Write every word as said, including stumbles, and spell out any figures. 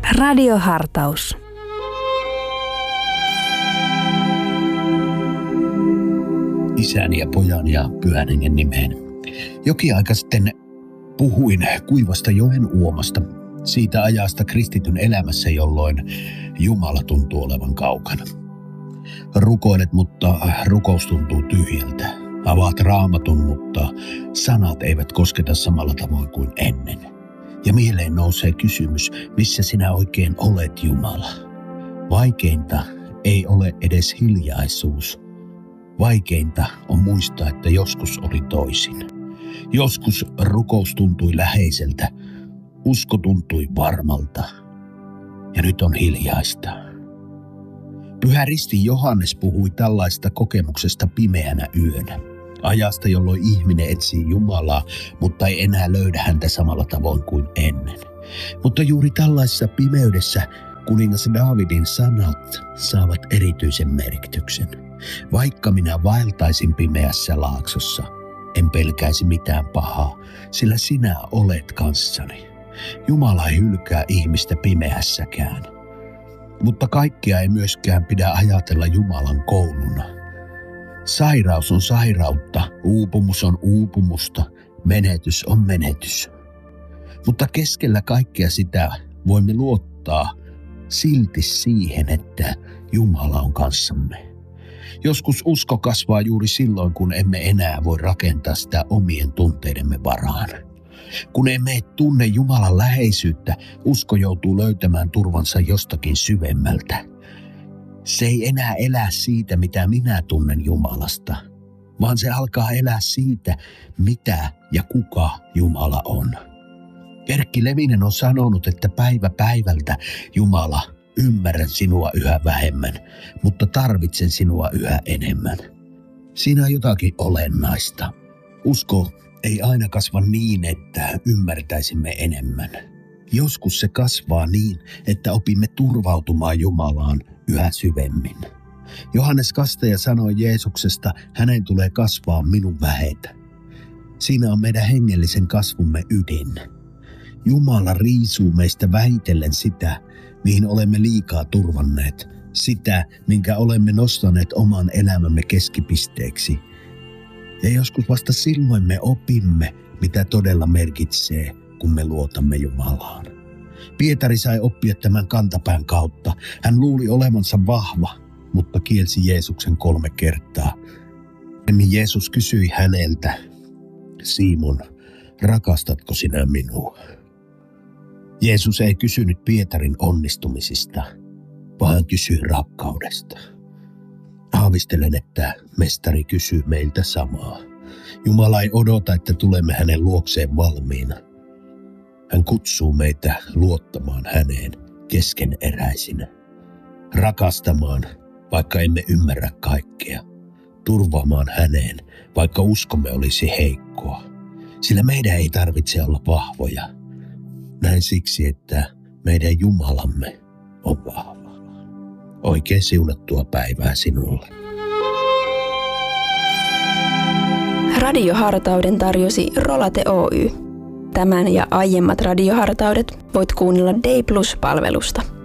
Radiohartaus. Isän ja pojan ja pyhän hengen nimeen. Jokin aika sitten puhuin kuivasta joen uomasta, siitä ajasta kristityn elämässä, jolloin Jumala tuntuu olevan kaukana. Rukoilet, mutta rukous tuntuu tyhjältä. Avaat raamatun, mutta sanat eivät kosketa samalla tavoin kuin ennen. Ja mieleen nousee kysymys, missä sinä oikein olet, Jumala? Vaikeinta ei ole edes hiljaisuus. Vaikeinta on muistaa, että joskus oli toisin. Joskus rukous tuntui läheiseltä, usko tuntui varmalta ja nyt on hiljaista. Pyhä Risti Johannes puhui tällaista kokemuksesta pimeänä yönä. Ajasta, jolloin ihminen etsii Jumalaa, mutta ei enää löydä häntä samalla tavoin kuin ennen. Mutta juuri tällaisessa pimeydessä kuningas Daavidin sanat saavat erityisen merkityksen. Vaikka minä vaeltaisin pimeässä laaksossa, en pelkäisi mitään pahaa, sillä sinä olet kanssani. Jumala ei hylkää ihmistä pimeässäkään. Mutta kaikkea ei myöskään pidä ajatella Jumalan kouluna. Sairaus on sairautta, uupumus on uupumusta, menetys on menetys. Mutta keskellä kaikkea sitä voimme luottaa silti siihen, että Jumala on kanssamme. Joskus usko kasvaa juuri silloin, kun emme enää voi rakentaa sitä omien tunteidemme varaan. Kun emme tunne Jumalan läheisyyttä, usko joutuu löytämään turvansa jostakin syvemmältä. Se ei enää elä siitä, mitä minä tunnen Jumalasta, vaan se alkaa elää siitä, mitä ja kuka Jumala on. Erkki Levinen on sanonut, että päivä päivältä Jumala, ymmärrän sinua yhä vähemmän, mutta tarvitsen sinua yhä enemmän. Siinä on jotakin olennaista. Usko ei aina kasva niin, että ymmärtäisimme enemmän. Joskus se kasvaa niin, että opimme turvautumaan Jumalaan yhä syvemmin. Johannes Kastaja sanoi Jeesuksesta, hänen tulee kasvaa minun vähetä. Siinä on meidän hengellisen kasvumme ydin. Jumala riisuu meistä vähitellen sitä, mihin olemme liikaa turvanneet, sitä, minkä olemme nostaneet oman elämämme keskipisteeksi. Ja joskus vasta silloin me opimme, mitä todella merkitsee, kun me luotamme Jumalaan. Pietari sai oppia tämän kantapään kautta. Hän luuli olevansa vahva, mutta kielsi Jeesuksen kolme kertaa. Jeesus kysyi häneltä, Simon, rakastatko sinä minua? Jeesus ei kysynyt Pietarin onnistumisista, vaan kysyi rakkaudesta. Aavistelen, että mestari kysyy meiltä samaa. Jumala ei odota, että tulemme hänen luokseen valmiina. Hän kutsuu meitä luottamaan häneen keskeneräisinä. Rakastamaan, vaikka emme ymmärrä kaikkea. Turvaamaan häneen, vaikka uskomme olisi heikkoa. Sillä meidän ei tarvitse olla vahvoja. Näin siksi, että meidän Jumalamme on vahva. Oikein siunattua päivää sinulle. Radiohartauden tarjosi Rolate Oy. Tämän ja aiemmat radiohartaudet voit kuunnella Day Plus-palvelusta.